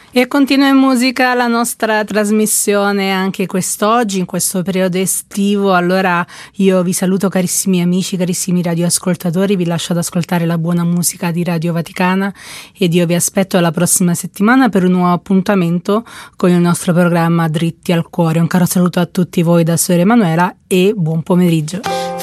E continua in musica la nostra trasmissione anche quest'oggi, in questo periodo estivo. Allora io vi saluto carissimi amici, carissimi radioascoltatori, vi lascio ad ascoltare la buona musica di Radio Vaticana ed io vi aspetto la prossima settimana per un nuovo appuntamento con il nostro programma Dritti al Cuore. Un caro saluto a tutti voi da Suor Emanuela e buon pomeriggio.